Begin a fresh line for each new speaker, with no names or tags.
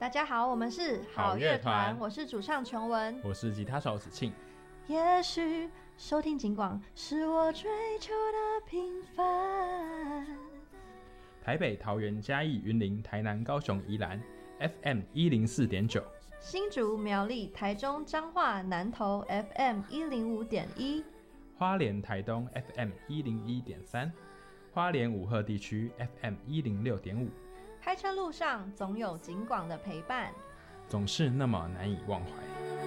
大家好，我们是
好乐团，
我是主唱琼文，
我是吉他手子庆。
也许收听警广是我追求的平凡。
台北、桃园、嘉义、云林、台南、高雄、宜兰 FM 104.9，
新竹、苗栗、台中、彰化、南投 FM 105.1，
花莲、台东 FM 101.3，花莲武赫地区 FM 106.5。
开车路上总有警广的陪伴，
总是那么难以忘怀。